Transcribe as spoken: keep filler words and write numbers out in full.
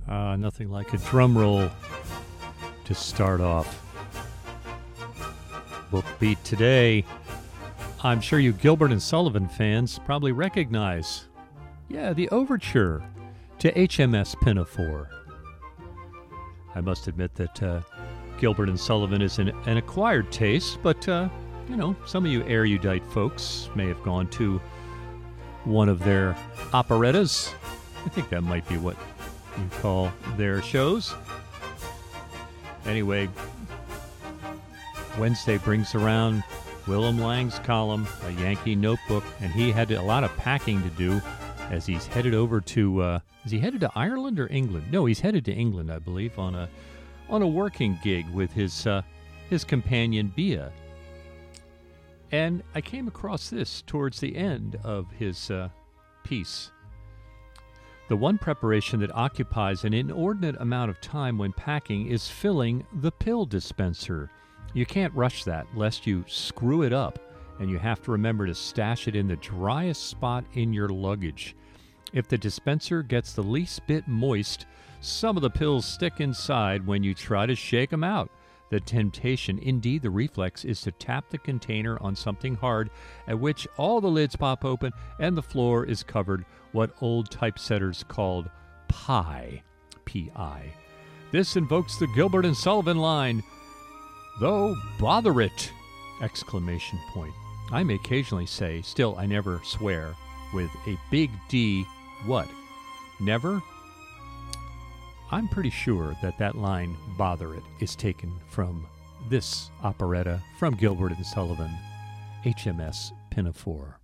Uh, nothing like a drum roll to start off. Book Beat today. I'm sure you Gilbert and Sullivan fans probably recognize, yeah, the overture to H M S Pinafore. I must admit that uh, Gilbert and Sullivan is an, an acquired taste, but, uh, you know, some of you erudite folks may have gone to one of their operettas. I think that might be what you call their shows. Anyway, Wednesday brings around Willem Lang's column, a Yankee notebook, and he had a lot of packing to do as he's headed over to, uh, is he headed to Ireland or England? No, he's headed to England, I believe, on a on a working gig with his uh, his companion Bia. And I came across this towards the end of his uh, piece. The one preparation that occupies an inordinate amount of time when packing is filling the pill dispenser. You can't rush that lest you screw it up, and you have to remember to stash it in the driest spot in your luggage. If the dispenser gets the least bit moist, some of the pills stick inside when you try to shake them out. The temptation, indeed the reflex, is to tap the container on something hard, at which all the lids pop open and the floor is covered what old typesetters called pie, P I. This invokes the Gilbert and Sullivan line, though bother it! Exclamation point. I may occasionally say, still I never swear, with a big D, what? Never? I'm pretty sure that that line, bother it, is taken from this operetta from Gilbert and Sullivan, H M S Pinafore.